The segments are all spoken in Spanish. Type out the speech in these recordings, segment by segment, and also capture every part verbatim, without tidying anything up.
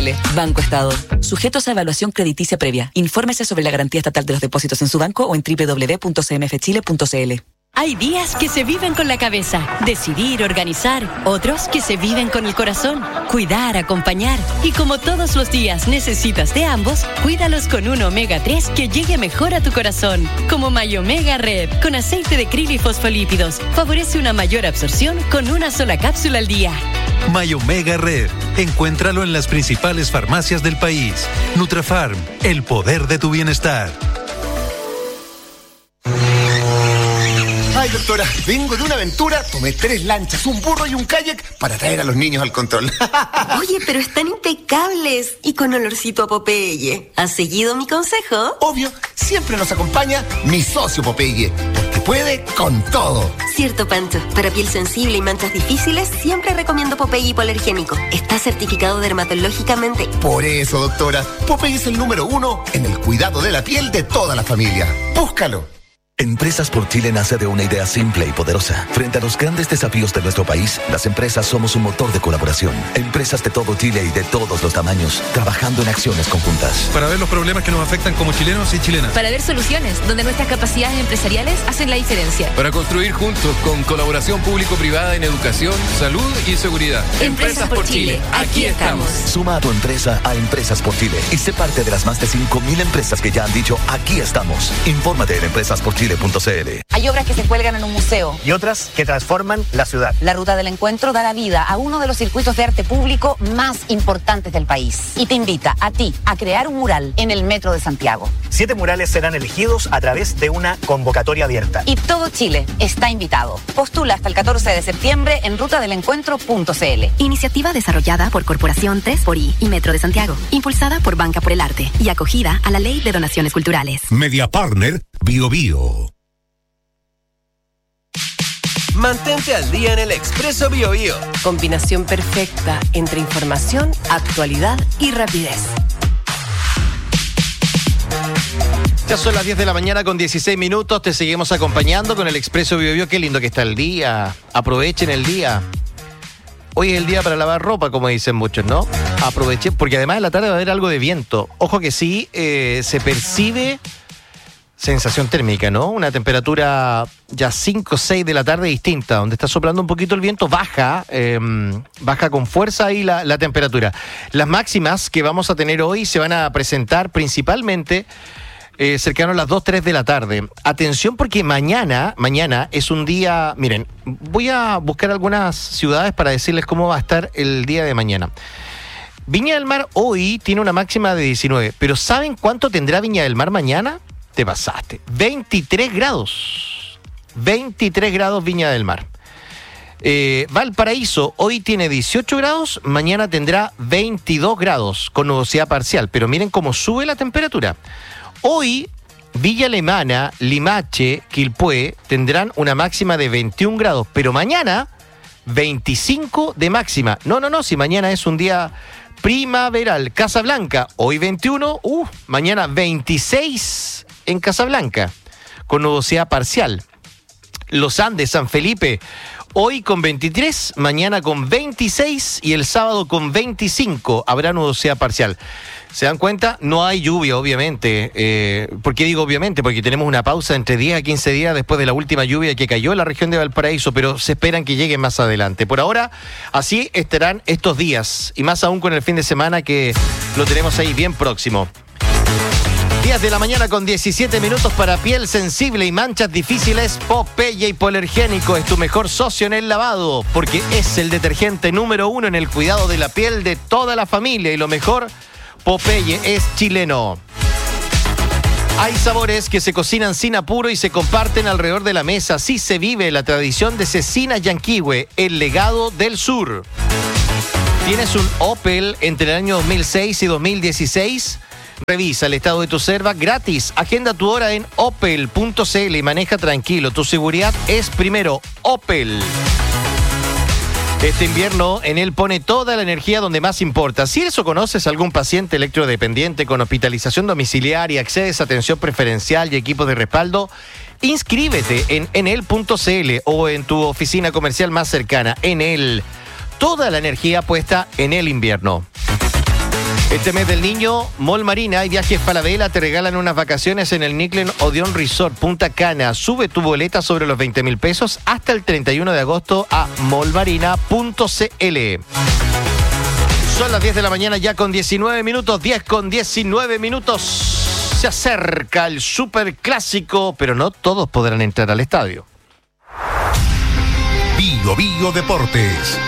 cl. Banco Estado. Sujetos a evaluación crediticia previa. Infórmese sobre la garantía estatal de los depósitos en su banco o en doble u doble u doble u punto c m f chile punto c l. Hay días que se viven con la cabeza, decidir, organizar. Otros que se viven con el corazón, cuidar, acompañar. Y como todos los días necesitas de ambos, cuídalos con un omega tres que llegue mejor a tu corazón. Como Mayomega Red, con aceite de krill y fosfolípidos. Favorece una mayor absorción con una sola cápsula al día. Mayomega Red. Encuéntralo en las principales farmacias del país. Nutrafarm, el poder de tu bienestar. Ay, doctora, vengo de una aventura, tomé tres lanchas, un burro y un kayak para traer a los niños al control. Oye, pero están impecables y con olorcito a Popeye. ¿Has seguido mi consejo? Obvio, siempre nos acompaña mi socio Popeye, porque puede con todo. Cierto, Pancho. Para piel sensible y manchas difíciles, siempre recomiendo Popeye hipoalergénico. Está certificado dermatológicamente. Por eso, doctora, Popeye es el número uno en el cuidado de la piel de toda la familia. Búscalo. Empresas por Chile nace de una idea simple y poderosa. Frente a los grandes desafíos de nuestro país, las empresas somos un motor de colaboración. Empresas de todo Chile y de todos los tamaños, trabajando en acciones conjuntas. Para ver los problemas que nos afectan como chilenos y chilenas. Para ver soluciones donde nuestras capacidades empresariales hacen la diferencia. Para construir juntos con colaboración público-privada en educación, salud y seguridad. Empresas, Empresas por Chile, Chile. Aquí estamos. Suma a tu empresa a Empresas por Chile y sé parte de las más de cinco mil empresas que ya han dicho aquí estamos. Infórmate en empresas por chile punto c l. Hay obras que se cuelgan en un museo y otras que transforman la ciudad. La Ruta del Encuentro da la vida a uno de los circuitos de arte público más importantes del país y te invita a ti a crear un mural en el Metro de Santiago. Siete murales serán elegidos a través de una convocatoria abierta. Y todo Chile está invitado. Postula hasta el catorce de septiembre en ruta del encuentro punto c l. Iniciativa desarrollada por Corporación tres por I y Metro de Santiago. Impulsada por Banca por el Arte y acogida a la Ley de Donaciones Culturales. Media Partner Bio Bio. Mantente al día en el Expreso Bio Bio. Combinación perfecta entre información, actualidad y rapidez. Ya son las diez de la mañana con dieciséis minutos. Te seguimos acompañando con el Expreso Bio Bio. Qué lindo que está el día. Aprovechen el día. Hoy es el día para lavar ropa, como dicen muchos, ¿no? Aprovechen, porque además en la tarde va a haber algo de viento. Ojo que sí, eh, se percibe sensación térmica, ¿no? Una temperatura ya cinco o seis de la tarde distinta, donde está soplando un poquito el viento, baja, eh, baja con fuerza ahí la, la temperatura. Las máximas que vamos a tener hoy se van a presentar principalmente eh, cercano a las dos, tres de la tarde. Atención porque mañana, mañana es un día, miren, voy a buscar algunas ciudades para decirles cómo va a estar el día de mañana. Viña del Mar hoy tiene una máxima de diecinueve, pero ¿saben cuánto tendrá Viña del Mar mañana? Te pasaste. veintitrés grados. veintitrés grados Viña del Mar. Eh, Valparaíso hoy tiene dieciocho grados, mañana tendrá veintidós grados con nubosidad parcial. Pero miren cómo sube la temperatura. Hoy Villa Alemana, Limache, Quilpué tendrán una máxima de veintiún grados, pero mañana veinticinco de máxima. No, no, no, si mañana es un día primaveral. Casablanca, hoy veintiuno, uh, mañana veintiséis en Casablanca, con nubosidad parcial. Los Andes, San Felipe, hoy con veintitrés, mañana con veintiséis y el sábado con veinticinco habrá nubosidad parcial. ¿Se dan cuenta? No hay lluvia, obviamente. Eh, ¿Por qué digo obviamente? Porque tenemos una pausa entre diez a quince días después de la última lluvia que cayó en la región de Valparaíso, pero se esperan que llegue más adelante. Por ahora, así estarán estos días, y más aún con el fin de semana que lo tenemos ahí bien próximo. diez de la mañana con diecisiete minutos para piel sensible y manchas difíciles. Popeye hipoalergénico es tu mejor socio en el lavado, porque es el detergente número uno en el cuidado de la piel de toda la familia. Y lo mejor, Popeye es chileno. Hay sabores que se cocinan sin apuro y se comparten alrededor de la mesa. Así se vive la tradición de Cecina Yanquihue, el legado del sur. ¿Tienes un Opel entre el año dos mil seis y dos mil dieciséis? Revisa el estado de tu Serva gratis. Agenda tu hora en opel punto c l y maneja tranquilo. Tu seguridad es primero. Opel. Este invierno, Enel pone toda la energía donde más importa. Si eres o conoces a algún paciente electrodependiente con hospitalización domiciliaria, accedes a atención preferencial y equipos de respaldo, inscríbete en enel punto c l o en tu oficina comercial más cercana. Enel. Toda la energía puesta en el invierno. Este mes del niño, Mall Marina y Viajes Falabella te regalan unas vacaciones en el Nickel Odeon Resort Punta Cana. Sube tu boleta sobre los veinte mil pesos hasta el treinta y uno de agosto a mall marina punto c l. Son las diez de la mañana ya con diecinueve minutos, diez con diecinueve minutos. Se acerca el superclásico, pero no todos podrán entrar al estadio. Bio Bio Deportes.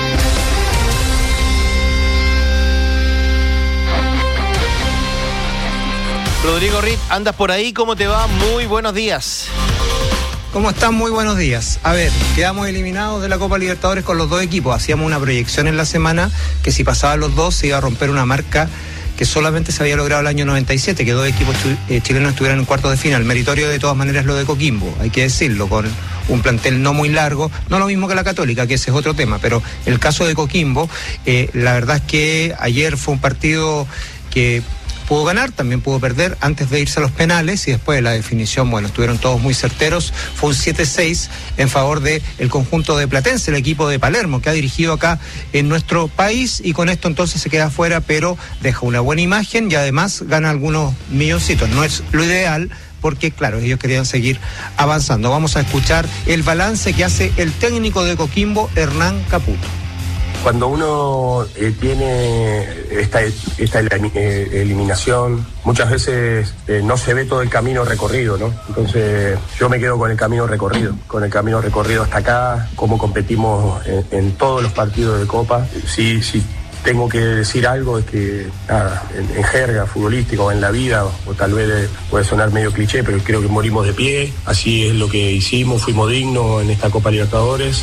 Rodrigo Ritt, andas por ahí, ¿cómo te va? Muy buenos días. ¿Cómo están? Muy buenos días. A ver, quedamos eliminados de la Copa Libertadores con los dos equipos. Hacíamos una proyección en la semana que si pasaban los dos se iba a romper una marca que solamente se había logrado el año noventa y siete, que dos equipos chilenos estuvieran en cuartos de final. Meritorio de todas maneras lo de Coquimbo, hay que decirlo, con un plantel no muy largo, no lo mismo que la Católica, que ese es otro tema, pero el caso de Coquimbo, eh, la verdad es que ayer fue un partido que pudo ganar, también pudo perder antes de irse a los penales y después de la definición, bueno, estuvieron todos muy certeros. Fue un siete seis en favor del conjunto de Platense, el equipo de Palermo, que ha dirigido acá en nuestro país y con esto entonces se queda afuera, pero deja una buena imagen y además gana algunos milloncitos. No es lo ideal, porque claro, ellos querían seguir avanzando. Vamos a escuchar el balance que hace el técnico de Coquimbo, Hernán Caputo. Cuando uno eh, tiene esta, esta eliminación, muchas veces eh, no se ve todo el camino recorrido, ¿no? Entonces yo me quedo con el camino recorrido, con el camino recorrido hasta acá, cómo competimos en, en todos los partidos de Copa. Sí, sí. Tengo que decir algo, es que nada, en, en jerga futbolística o en la vida, o tal vez puede sonar medio cliché, pero creo que morimos de pie. Así es lo que hicimos, fuimos dignos en esta Copa Libertadores.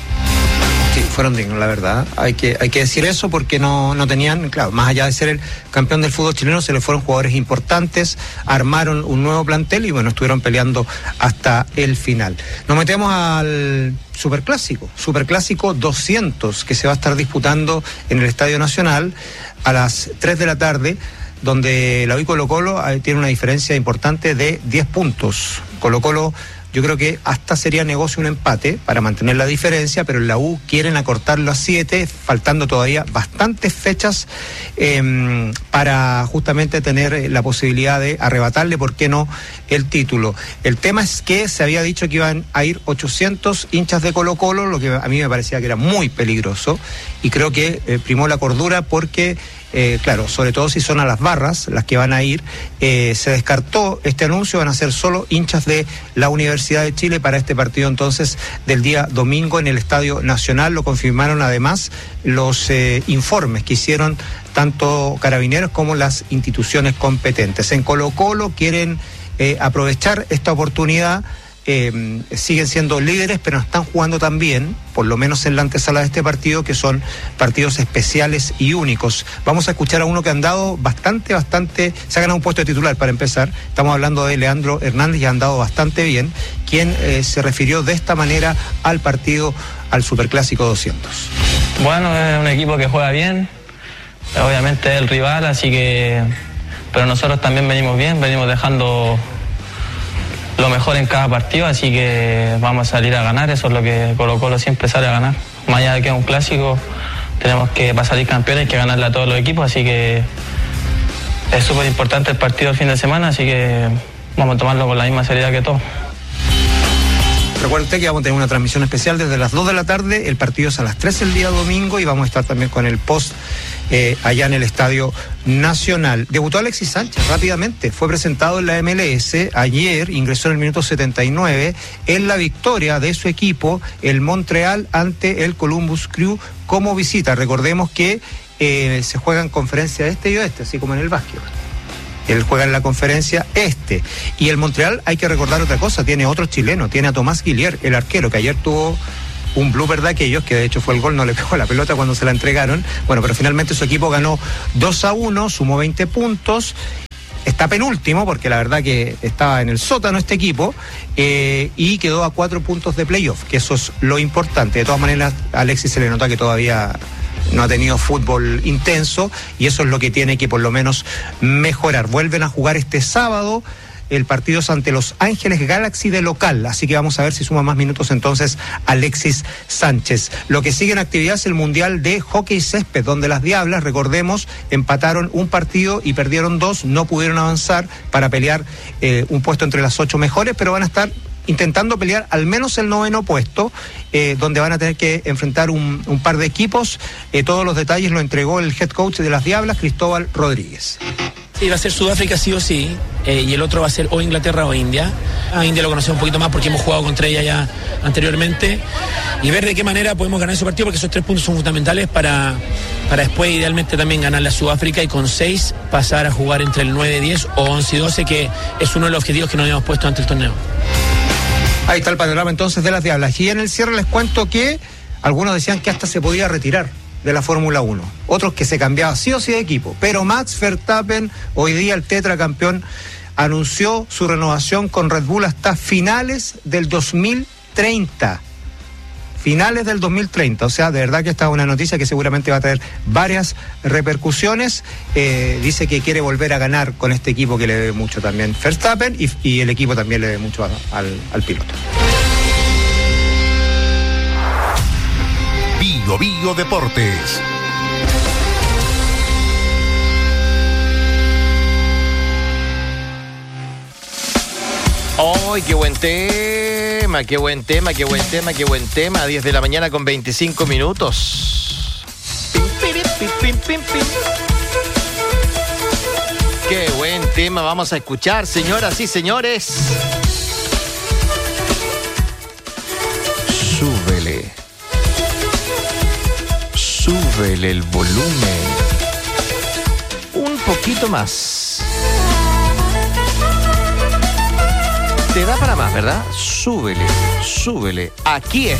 Sí, fueron dignos, la verdad. Hay que, hay que decir eso porque no, no tenían, claro, más allá de ser el campeón del fútbol chileno, se le fueron jugadores importantes, armaron un nuevo plantel y bueno, estuvieron peleando hasta el final. Nos metemos al Superclásico, Superclásico doscientos, que se va a estar disputando en el Estadio Nacional a las tres de la tarde, donde la U y Colo-Colo tiene una diferencia importante de diez puntos. Colo-Colo, yo creo que hasta sería negocio un empate para mantener la diferencia, pero en la U quieren acortarlo a siete, faltando todavía bastantes fechas eh, para justamente tener la posibilidad de arrebatarle, ¿por qué no?, el título. El tema es que se había dicho que iban a ir ochocientos hinchas de Colo-Colo, lo que a mí me parecía que era muy peligroso, y creo que eh, primó la cordura porque Eh, claro, sobre todo si son a las barras las que van a ir, eh, se descartó este anuncio, van a ser solo hinchas de la Universidad de Chile para este partido entonces del día domingo en el Estadio Nacional. Lo confirmaron además los eh, informes que hicieron tanto Carabineros como las instituciones competentes. En Colo-Colo quieren eh, aprovechar esta oportunidad. Eh, siguen siendo líderes, pero no están jugando tan bien, por lo menos en la antesala de este partido, que son partidos especiales y únicos. Vamos a escuchar a uno que han dado bastante, bastante, se ha ganado un puesto de titular para empezar. Estamos hablando de Leandro Hernández y ha andado bastante bien, quien eh, se refirió de esta manera al partido, al Superclásico doscientos. Bueno, es un equipo que juega bien, obviamente es el rival, así que, pero nosotros también venimos bien, venimos dejando lo mejor en cada partido, así que vamos a salir a ganar. Eso es lo que Colo-Colo siempre sale a ganar. Más allá de que es un clásico, tenemos que, para salir campeones, hay que ganarle a todos los equipos, así que es súper importante el partido el fin de semana, así que vamos a tomarlo con la misma seriedad que todos. Recuerde que vamos a tener una transmisión especial desde las dos de la tarde, el partido es a las tres el día domingo y vamos a estar también con el post eh, allá en el Estadio Nacional. Debutó Alexis Sánchez rápidamente, fue presentado en la M L S ayer, ingresó en el minuto setenta y nueve en la victoria de su equipo, el Montreal, ante el Columbus Crew como visita. Recordemos que eh, se juegan conferencia este y oeste, así como en el básquet. Él juega en la conferencia este. Y el Montreal, hay que recordar otra cosa, tiene otro chileno, tiene a Tomás Guillier, el arquero, que ayer tuvo un blooper de aquellos, que de hecho fue el gol, no le pegó la pelota cuando se la entregaron. Bueno, pero finalmente su equipo ganó dos a uno, sumó veinte puntos. Está penúltimo, porque la verdad que estaba en el sótano este equipo, eh, y quedó a cuatro puntos de playoff, que eso es lo importante. De todas maneras, a Alexis se le nota que todavía no ha tenido fútbol intenso y eso es lo que tiene que por lo menos mejorar. Vuelven a jugar este sábado el partido es ante Los Ángeles Galaxy de local, así que vamos a ver si suma más minutos entonces Alexis Sánchez. Lo que sigue en actividad es el Mundial de Hockey Césped, donde las Diablas, recordemos, empataron un partido y perdieron dos, no pudieron avanzar para pelear eh, un puesto entre las ocho mejores, pero van a estar intentando pelear al menos el noveno puesto, eh, donde van a tener que enfrentar un, un par de equipos. Eh, todos los detalles lo entregó el head coach de las Diablas, Cristóbal Rodríguez. Sí, va a ser Sudáfrica sí o sí, eh, y el otro va a ser o Inglaterra o India. A India lo conocemos un poquito más porque hemos jugado contra ella ya anteriormente, y ver de qué manera podemos ganar ese partido, porque esos tres puntos son fundamentales para, para después idealmente también ganarle a Sudáfrica y con seis pasar a jugar entre el nueve diez o once y doce, que es uno de los objetivos que nos habíamos puesto ante el torneo. Ahí está el panorama entonces de las Diablas. Y en el cierre les cuento que algunos decían que hasta se podía retirar de la Fórmula uno. Otros que se cambiaba sí o sí de equipo. Pero Max Verstappen, hoy día el tetracampeón, anunció su renovación con Red Bull hasta finales del dos mil treinta. Finales del dos mil treinta, o sea, de verdad que esta es una noticia que seguramente va a tener varias repercusiones. Eh, dice que quiere volver a ganar con este equipo que le debe mucho también Verstappen, y, y el equipo también le debe mucho a, al, al piloto. Bio Bio Deportes. ¡Ay, qué buen tema! ¡Qué buen tema, qué buen tema, qué buen tema! diez de la mañana con veinticinco minutos. Pim, pim, pim, pim, pim, pim. ¡Qué buen tema vamos a escuchar, señoras y señores! Súbele. Súbele el volumen. Un poquito más. Te da para más, ¿verdad? Súbele, súbele. Aquí es.